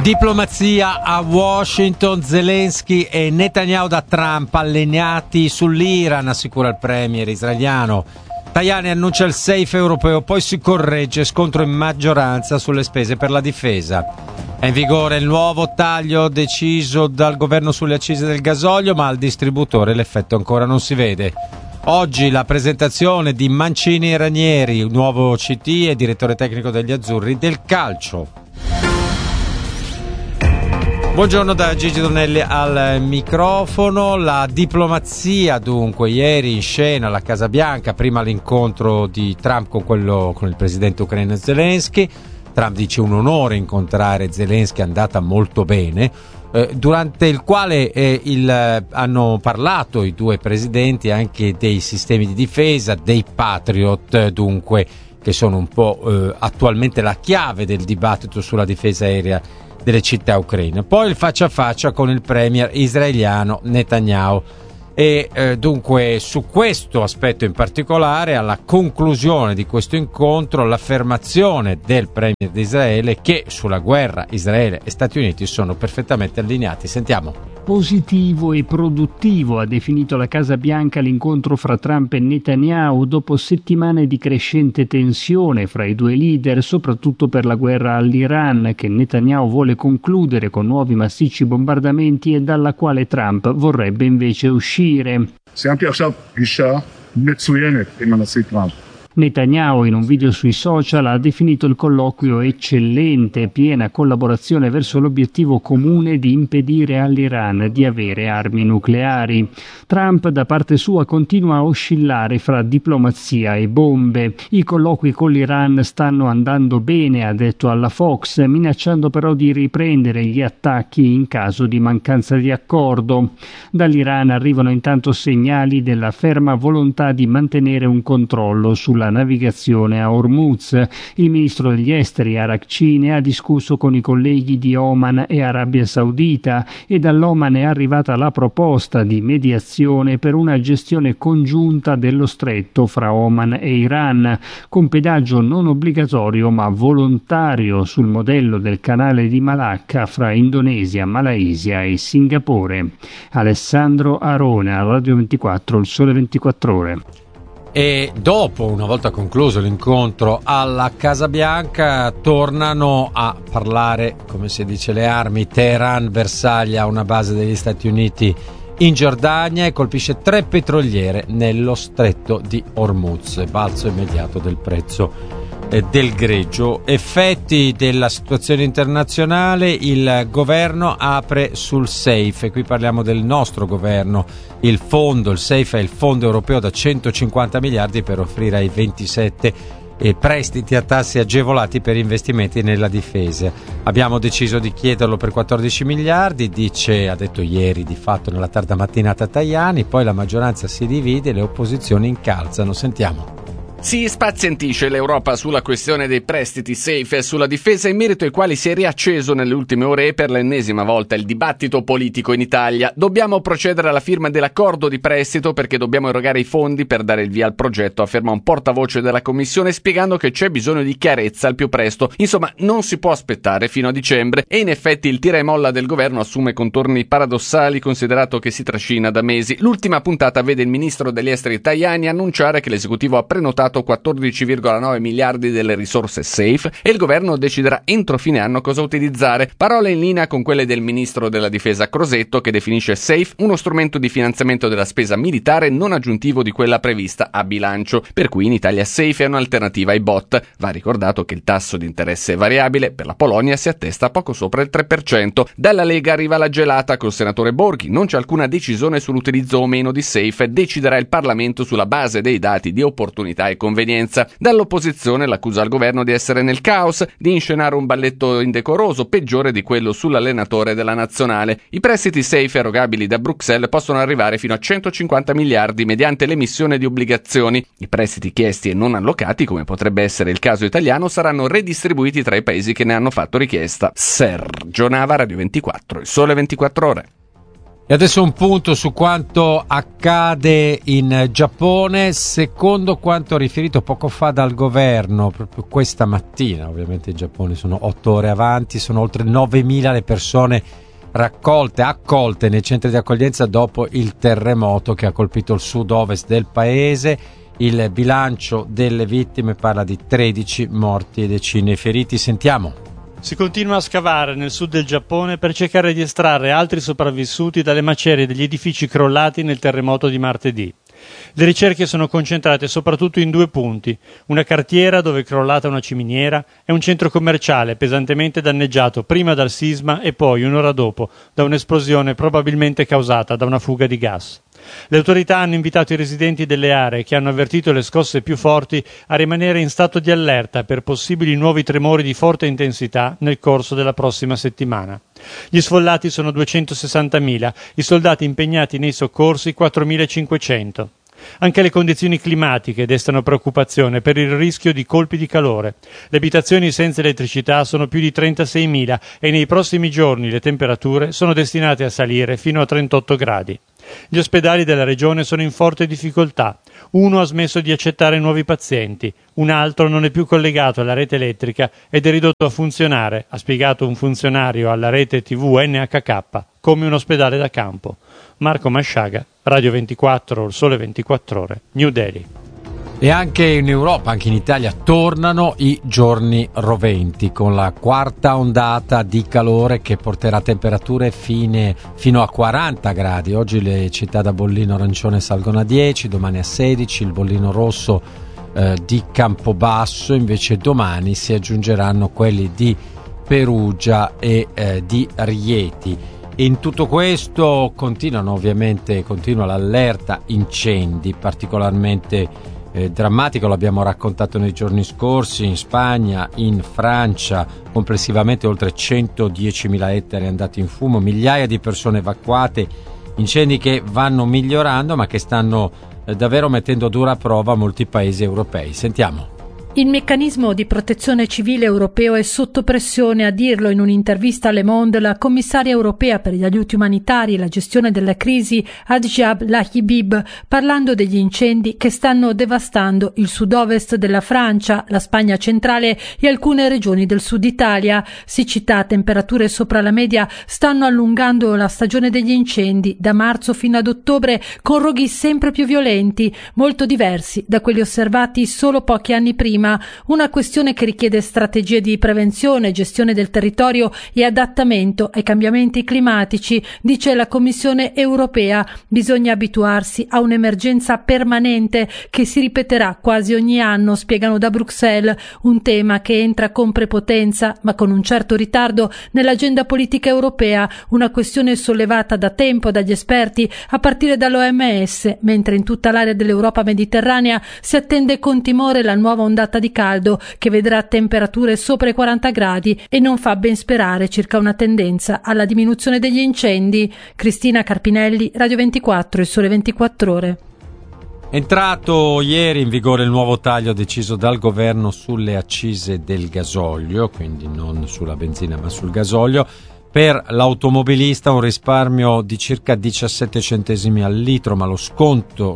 Diplomazia a Washington, Zelensky e Netanyahu da Trump allineati sull'Iran, assicura il premier israeliano. Tajani annuncia il safe europeo, poi si corregge, scontro in maggioranza sulle spese per la difesa. È in vigore il nuovo taglio deciso dal governo sulle accise del gasolio, ma al distributore l'effetto ancora non si vede. Oggi la presentazione di Mancini e Ranieri, nuovo CT e direttore tecnico degli azzurri del calcio. Buongiorno da Gigi Donelli al microfono. La diplomazia dunque ieri in scena alla Casa Bianca, prima l'incontro di Trump con il presidente ucraino Zelensky. Trump dice un onore incontrare Zelensky, è andata molto bene, durante il quale hanno parlato i due presidenti anche dei sistemi di difesa, dei Patriot, dunque, che sono un po' attualmente la chiave del dibattito sulla difesa aerea delle città ucraine. Poi il faccia a faccia con il premier israeliano Netanyahu e dunque su questo aspetto in particolare, alla conclusione di questo incontro, l'affermazione del premier di Israele che sulla guerra Israele e Stati Uniti sono perfettamente allineati. Sentiamo. Positivo e produttivo ha definito la Casa Bianca l'incontro fra Trump e Netanyahu dopo settimane di crescente tensione fra i due leader, soprattutto per la guerra all'Iran, che Netanyahu vuole concludere con nuovi massicci bombardamenti e dalla quale Trump vorrebbe invece uscire. סיימתי עכשיו פגישה מצוינת עם הנשיא טראמפ. Netanyahu in un video sui social ha definito il colloquio eccellente, piena collaborazione verso l'obiettivo comune di impedire all'Iran di avere armi nucleari. Trump da parte sua continua a oscillare fra diplomazia e bombe. I colloqui con l'Iran stanno andando bene, ha detto alla Fox, minacciando però di riprendere gli attacchi in caso di mancanza di accordo. Dall'Iran arrivano intanto segnali della ferma volontà di mantenere un controllo sulla navigazione a Hormuz. Il ministro degli esteri Arakci ne ha discusso con i colleghi di Oman e Arabia Saudita e dall'Oman è arrivata la proposta di mediazione per una gestione congiunta dello stretto fra Oman e Iran, con pedaggio non obbligatorio ma volontario sul modello del canale di Malacca fra Indonesia, Malaysia e Singapore. Alessandro Arona, Radio 24, Il Sole 24 Ore. E dopo, una volta concluso l'incontro alla Casa Bianca, tornano a parlare, come si dice, le armi. Teheran bersaglia una base degli Stati Uniti in Giordania e colpisce 3 petroliere nello stretto di Hormuz. Balzo immediato del prezzo del greggio. Effetti della situazione internazionale, il governo apre sul SAFE, e qui parliamo del nostro governo. Il SAFE è il fondo europeo da 150 miliardi per offrire ai 27 prestiti a tassi agevolati per investimenti nella difesa. Abbiamo deciso di chiederlo per 14 miliardi, ha detto ieri di fatto nella tarda mattinata Tajani, poi la maggioranza si divide e le opposizioni incalzano. Sentiamo. Si spazientisce l'Europa sulla questione dei prestiti safe e sulla difesa, in merito ai quali si è riacceso nelle ultime ore e per l'ennesima volta il dibattito politico in Italia. Dobbiamo procedere alla firma dell'accordo di prestito perché dobbiamo erogare i fondi per dare il via al progetto, afferma un portavoce della Commissione, spiegando che c'è bisogno di chiarezza al più presto. Insomma, non si può aspettare fino a dicembre e in effetti il tira e molla del governo assume contorni paradossali, considerato che si trascina da mesi. L'ultima puntata vede il ministro degli esteri Tajani annunciare che l'esecutivo ha prenotato 14,9 miliardi delle risorse safe e il governo deciderà entro fine anno cosa utilizzare. Parole in linea con quelle del ministro della difesa Crosetto, che definisce safe uno strumento di finanziamento della spesa militare non aggiuntivo di quella prevista a bilancio, per cui in Italia safe è un'alternativa ai bot. Va ricordato che il tasso di interesse è variabile, per la Polonia si attesta poco sopra il 3%. Dalla Lega arriva la gelata col senatore Borghi, non c'è alcuna decisione sull'utilizzo o meno di safe, deciderà il Parlamento sulla base dei dati di opportunità e convenienza. Dall'opposizione l'accusa al governo di essere nel caos, di inscenare un balletto indecoroso, peggiore di quello sull'allenatore della nazionale. I prestiti safe erogabili da Bruxelles possono arrivare fino a 150 miliardi mediante l'emissione di obbligazioni. I prestiti chiesti e non allocati, come potrebbe essere il caso italiano, saranno redistribuiti tra i paesi che ne hanno fatto richiesta. Sergio Nava, Radio 24, Il Sole 24 Ore. E adesso un punto su quanto accade in Giappone, secondo quanto riferito poco fa dal governo, proprio questa mattina. Ovviamente in Giappone sono 8 ore avanti, sono oltre 9.000 le persone accolte nei centri di accoglienza dopo il terremoto che ha colpito il sud-ovest del paese. Il bilancio delle vittime parla di 13 morti e decine di feriti. Sentiamo. Si continua a scavare nel sud del Giappone per cercare di estrarre altri sopravvissuti dalle macerie degli edifici crollati nel terremoto di martedì. Le ricerche sono concentrate soprattutto in 2 punti: una cartiera dove è crollata una ciminiera e un centro commerciale pesantemente danneggiato prima dal sisma e poi, un'ora dopo, da un'esplosione probabilmente causata da una fuga di gas. Le autorità hanno invitato i residenti delle aree che hanno avvertito le scosse più forti a rimanere in stato di allerta per possibili nuovi tremori di forte intensità nel corso della prossima settimana. Gli sfollati sono 260.000, i soldati impegnati nei soccorsi 4.500. Anche le condizioni climatiche destano preoccupazione per il rischio di colpi di calore. Le abitazioni senza elettricità sono più di 36.000 e nei prossimi giorni le temperature sono destinate a salire fino a 38 gradi. Gli ospedali della regione sono in forte difficoltà. Uno ha smesso di accettare nuovi pazienti, un altro non è più collegato alla rete elettrica ed è ridotto a funzionare, ha spiegato un funzionario alla rete TV NHK, come un ospedale da campo. Marco Masciaga, Radio 24, Il Sole 24 Ore, New Delhi. E anche in Europa, anche in Italia, tornano i giorni roventi con la quarta ondata di calore che porterà temperature fino a 40 gradi. Oggi le città da bollino arancione salgono a 10, domani a 16, il bollino rosso di Campobasso, invece domani si aggiungeranno quelli di Perugia e di Rieti. In tutto questo continua l'allerta incendi, particolarmente drammatico, l'abbiamo raccontato nei giorni scorsi, in Spagna, in Francia, complessivamente oltre 110.000 ettari andati in fumo, migliaia di persone evacuate, incendi che vanno migliorando ma che stanno davvero mettendo a dura prova molti paesi europei. Sentiamo. Il meccanismo di protezione civile europeo è sotto pressione, a dirlo in un'intervista a Le Monde la commissaria europea per gli aiuti umanitari e la gestione della crisi Adjab Lahibib, parlando degli incendi che stanno devastando il sud-ovest della Francia, la Spagna centrale e alcune regioni del sud Italia. Siccità, temperature sopra la media stanno allungando la stagione degli incendi da marzo fino ad ottobre, con roghi sempre più violenti, molto diversi da quelli osservati solo pochi anni prima. Una questione che richiede strategie di prevenzione, gestione del territorio e adattamento ai cambiamenti climatici, dice la Commissione europea. Bisogna abituarsi a un'emergenza permanente che si ripeterà quasi ogni anno, spiegano da Bruxelles, un tema che entra con prepotenza ma con un certo ritardo nell'agenda politica europea, una questione sollevata da tempo dagli esperti a partire dall'OMS, mentre in tutta l'area dell'Europa mediterranea si attende con timore la nuova ondata di caldo che vedrà temperature sopra i 40 gradi e non fa ben sperare circa una tendenza alla diminuzione degli incendi. Cristina Carpinelli, Radio 24, Il Sole 24 Ore. È entrato ieri in vigore il nuovo taglio deciso dal governo sulle accise del gasolio, quindi non sulla benzina ma sul gasolio. Per l'automobilista un risparmio di circa 17 centesimi al litro, ma lo sconto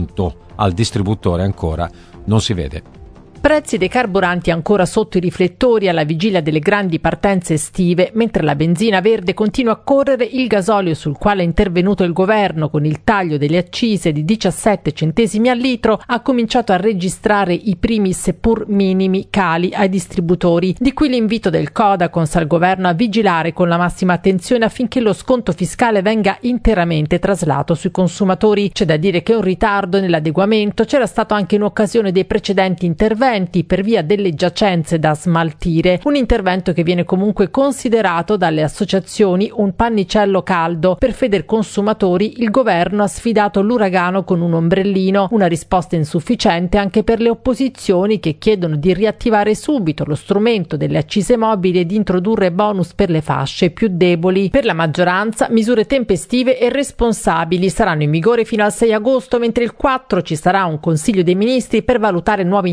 al distributore ancora non si vede. Prezzi dei carburanti ancora sotto i riflettori alla vigilia delle grandi partenze estive, mentre la benzina verde continua a correre, il gasolio, sul quale è intervenuto il governo con il taglio delle accise di 17 centesimi al litro, ha cominciato a registrare i primi seppur minimi cali ai distributori. Di qui l'invito del Codacons al governo a vigilare con la massima attenzione affinché lo sconto fiscale venga interamente traslato sui consumatori. C'è da dire che un ritardo nell'adeguamento c'era stato anche in occasione dei precedenti interventi per via delle giacenze da smaltire, un intervento che viene comunque considerato dalle associazioni un pannicello caldo. Per Federconsumatori il governo ha sfidato l'uragano con un ombrellino, una risposta insufficiente anche per le opposizioni che chiedono di riattivare subito lo strumento delle accise mobili e di introdurre bonus per le fasce più deboli. Per la maggioranza misure tempestive e responsabili saranno in vigore fino al 6 agosto, mentre il 4 ci sarà un Consiglio dei Ministri per valutare nuovi interventi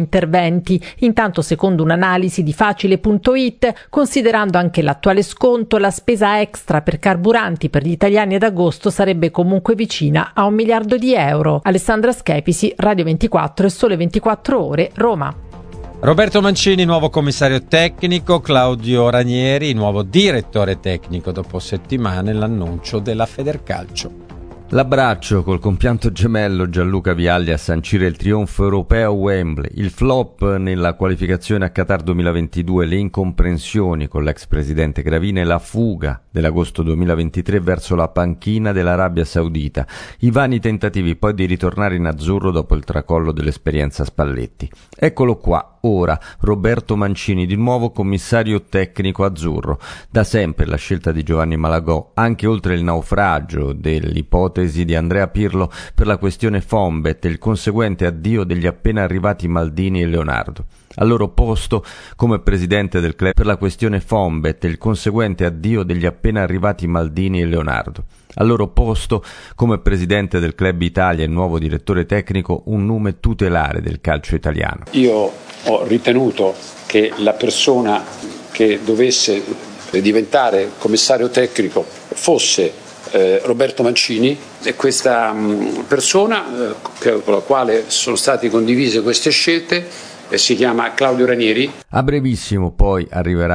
precedenti. Intanto, secondo un'analisi di Facile.it, considerando anche l'attuale sconto, la spesa extra per carburanti per gli italiani ad agosto sarebbe comunque vicina a 1 miliardo di euro. Alessandra Schepisi, Radio 24 e Sole 24 Ore, Roma. Roberto Mancini, nuovo commissario tecnico, Claudio Ranieri, nuovo direttore tecnico, dopo settimane l'annuncio della Federcalcio. L'abbraccio col compianto gemello Gianluca Vialli a sancire il trionfo europeo a Wembley, il flop nella qualificazione a Qatar 2022, le incomprensioni con l'ex presidente Gravina e la fuga dell'agosto 2023 verso la panchina dell'Arabia Saudita, i vani tentativi poi di ritornare in azzurro dopo il tracollo dell'esperienza Spalletti. Eccolo qua, ora, Roberto Mancini, di nuovo commissario tecnico azzurro. Da sempre la scelta di Giovanni Malagò, anche oltre il naufragio dell'ipotesi di Andrea Pirlo per la questione Fombet e il conseguente addio degli appena arrivati Maldini e Leonardo. Al loro posto, come presidente del club, per la questione Fombet e il conseguente addio degli appena arrivati Maldini e Leonardo. Al loro posto, come presidente del Club Italia e nuovo direttore tecnico, un nome tutelare del calcio italiano. Io ho ritenuto che la persona che dovesse diventare commissario tecnico fosse Roberto Mancini, e questa persona con la quale sono state condivise queste scelte si chiama Claudio Ranieri. A brevissimo poi arriverà